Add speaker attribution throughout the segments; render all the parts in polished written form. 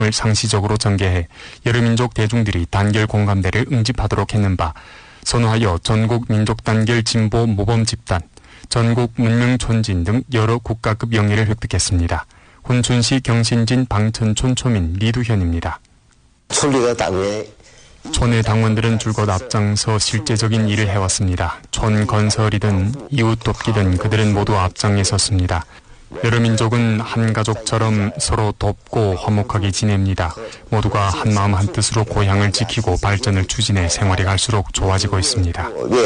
Speaker 1: 상시적으로 전개해 여러 민족 대중들이 단결 공감대를 응집하도록 했는 바 선호하여 전국 민족 단결 진보 모범 집단, 전국 문명 촌진 등 여러 국가급 영예를 획득했습니다. 훈춘시 경신진 방천촌 초민 리두현입니다. 촌의 당원들은 줄곧 앞장서 실제적인 일을 해왔습니다. 촌 건설이든 이웃 돕기든 그들은 모두 앞장에 섰습니다. 여러 민족은 한 가족처럼 서로 돕고 화목하게 지냅니다. 모두가 한마음 한뜻으로 고향을 지키고 발전을 추진해 생활이 갈수록 좋아지고 있습니다.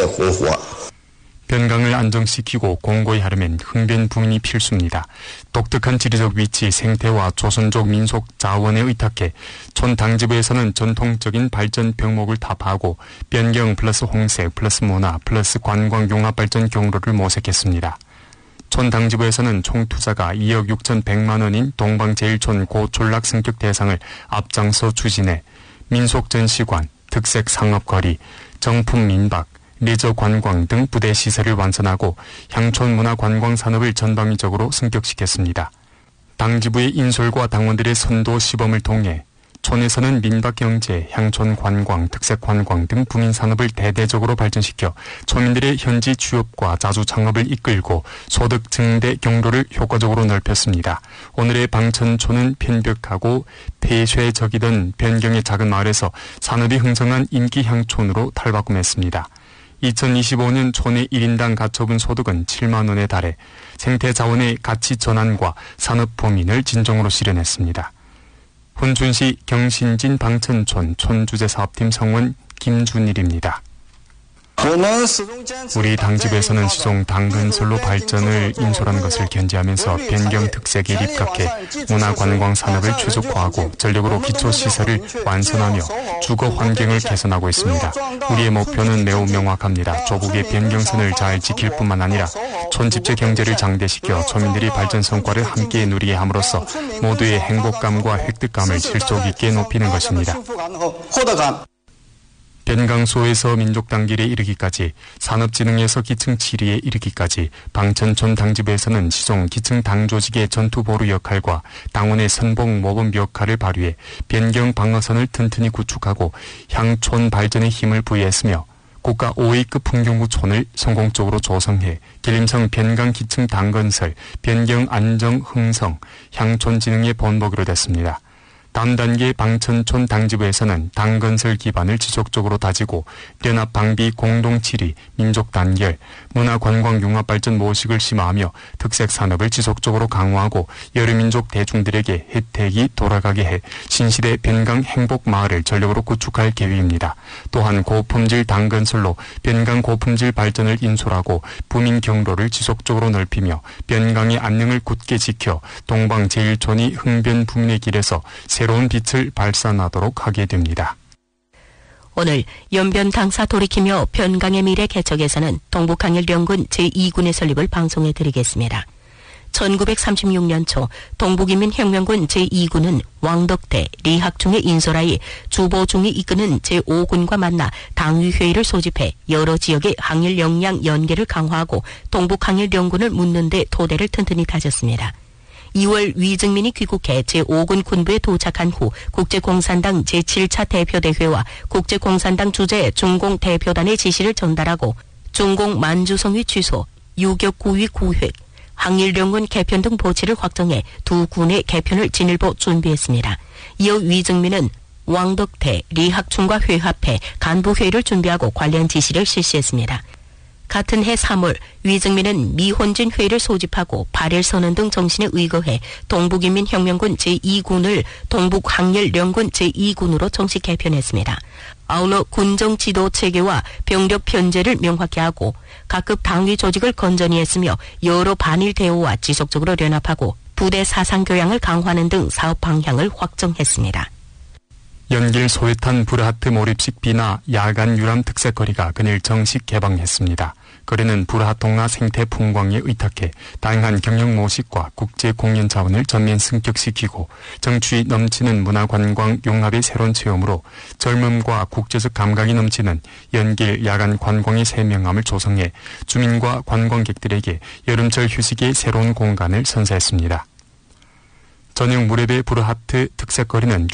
Speaker 1: 변강을 안정시키고 공고히 하려면 흥변 부민이 필수입니다. 독특한 지리적 위치, 생태와 조선족 민속 자원에 의탁해 촌 당지부에서는 전통적인 발전 병목을 타파하고 변경 플러스 홍색 플러스 문화 플러스 관광 융합 발전 경로를 모색했습니다. 촌 당지부에서는 총 투자가 2억 6,100만 원인 동방제일촌 고촌락 승격 대상을 앞장서 추진해 민속 전시관, 특색 상업거리, 정품 민박, 레저 관광 등 부대 시설을 완성하고 향촌 문화 관광 산업을 전방위적으로 승격시켰습니다. 당지부의 인솔과 당원들의 선도 시범을 통해 촌에서는 민박 경제, 향촌 관광, 특색 관광 등 부민 산업을 대대적으로 발전시켜 촌민들의 현지 취업과 자주 창업을 이끌고 소득 증대 경로를 효과적으로 넓혔습니다. 오늘의 방천촌은 편벽하고 폐쇄적이던 변경의 작은 마을에서 산업이 흥성한 인기 향촌으로 탈바꿈했습니다. 2025년 촌의 1인당 가처분 소득은 7만 원에 달해 생태 자원의 가치 전환과 산업 범인을 진정으로 실현했습니다. 훈춘시 경신진 방천촌 촌주제사업팀 성원 김준일입니다. 우리 당지부에서는 시종 당건설로 발전을 인솔한 것을 견지하면서 변경 특색에 입각해 문화관광 산업을 최적화하고 전력으로 기초시설을 완성하며 주거 환경을 개선하고 있습니다. 우리의 목표는 매우 명확합니다. 조국의 변경선을 잘 지킬 뿐만 아니라 촌집체 경제를 장대시켜 초민들이 발전 성과를 함께 누리게 함으로써 모두의 행복감과 획득감을 실속 있게 높이는 것입니다. 변강소에서 민족 단결에 이르기까지, 산업진흥에서 기층 치리에 이르기까지 방천촌 당지부에서는 시종 기층 당조직의 전투보루 역할과 당원의 선봉 모범 역할을 발휘해 변경 방어선을 튼튼히 구축하고 향촌 발전에 힘을 부여했으며 국가 5위급 풍경구촌을 성공적으로 조성해 길림성 변강 기층 당건설, 변경 안정 흥성, 향촌 진흥의 본보기로 됐습니다. 다음 단계 방천촌 당지부에서는 당건설 기반을 지속적으로 다지고 연합 방비 공동 치리, 민족 단결, 문화 관광 융합 발전 모식을 심화하며 특색 산업을 지속적으로 강화하고 여러 민족 대중들에게 혜택이 돌아가게 해 신시대 변강 행복 마을을 전력으로 구축할 계획입니다. 또한 고품질 당건설로 변강 고품질 발전을 인솔하고 부민 경로를 지속적으로 넓히며 변강의 안녕을 굳게 지켜 동방 제일촌이 흥변 부민의 길에서 새로운 빛을 발산하도록 하게 됩니다.
Speaker 2: 오늘 연변 당사 돌이키며 변강의 미래 개척에서는 동북항일연군 제2군의 설립을 방송해 드리겠습니다. 1936년 초 동북인민혁명군 제2군은 왕덕대, 리학중의 인솔하에 주보중이 이끄는 제5군과 만나 당위회의를 소집해 여러 지역의 항일 역량 연계를 강화하고 동북항일연군을 묻는 데 토대를 튼튼히 다졌습니다. 2월 위증민이 귀국해 제5군 군부에 도착한 후 국제공산당 제7차 대표대회와 국제공산당 주재 중공대표단의 지시를 전달하고 중공 만주성위 취소, 유격구위 구획, 항일연군 개편 등 보치를 확정해 두 군의 개편을 진일보 준비했습니다. 이어 위증민은 왕덕대, 리학춘과 회합해 간부회의를 준비하고 관련 지시를 실시했습니다. 같은 해 3월 위증민은 미혼진 회의를 소집하고 발일선언 등 정신에 의거해 동북인민혁명군 제2군을 동북항일연군 제2군으로 정식 개편했습니다. 아울러 군정 지도 체계와 병력 편제를 명확히 하고 각급 당위 조직을 건전히 했으며 여러 반일 대우와 지속적으로 연합하고 부대 사상 교양을 강화하는 등 사업 방향을 확정했습니다.
Speaker 1: 연길 소외탄 브라하트 몰입식 비나 야간 유람 특색거리가 그늘 정식 개방했습니다. 거리는 브라하통화 생태 풍광에 의탁해 다양한 경영 모식과 국제 공연 자원을 전면 승격시키고 정취 넘치는 문화관광 융합의 새로운 체험으로 젊음과 국제적 감각이 넘치는 연길 야간 관광의 새명함을 조성해 주민과 관광객들에게 여름철 휴식의 새로운 공간을 선사했습니다. 전용 무렵의 브루하트 특색 거리는